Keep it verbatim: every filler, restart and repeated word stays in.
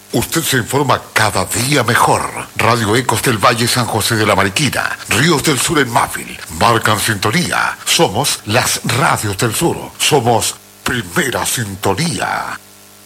Usted se informa cada día mejor. Radio Ecos del Valle San José de la Mariquina, Ríos del Sur en Mávil, marcan sintonía. Somos las radios del sur. Somos Primera Sintonía.